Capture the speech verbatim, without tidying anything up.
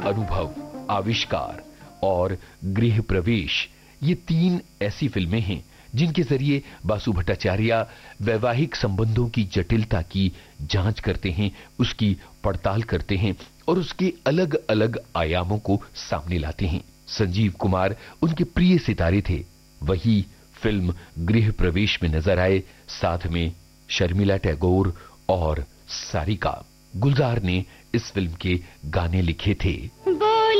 अनुभव, आविष्कार और गृह प्रवेश, ये तीन ऐसी फिल्में हैं जिनके जरिए बासु भट्टाचार्य वैवाहिक संबंधों की जटिलता की जांच करते हैं, उसकी पड़ताल करते हैं और उसके अलग अलग आयामों को सामने लाते हैं। संजीव कुमार उनके प्रिय सितारे थे। वही फिल्म गृह प्रवेश में नजर आए, साथ में शर्मिला टैगोर और सारिका। गुलजार ने इस फिल्म के गाने लिखे थे।